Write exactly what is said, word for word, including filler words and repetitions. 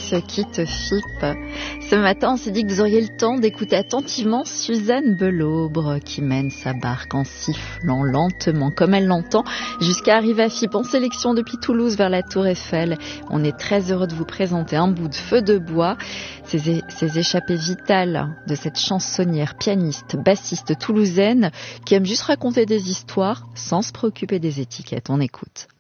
ce qui te fippe. Ce matin, on s'est dit que vous auriez le temps d'écouter attentivement Suzanne Belaubre qui mène sa barque en sifflant lentement comme elle l'entend jusqu'à arriver à Fippe en sélection depuis Toulouse vers la Tour Eiffel. On est très heureux de vous présenter un bout de feu de bois, ces, ces échappées vitales de cette chansonnière, pianiste, bassiste toulousaine qui aime juste raconter des histoires sans se préoccuper des étiquettes. On écoute.